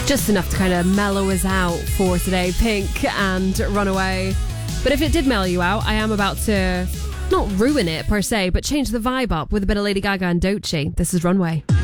Just enough to kind of mellow us out for today, Pink and Runaway. But if it did mellow you out, I am about to not ruin it per se, but change the vibe up with a bit of Lady Gaga and Doechii. This is Runway.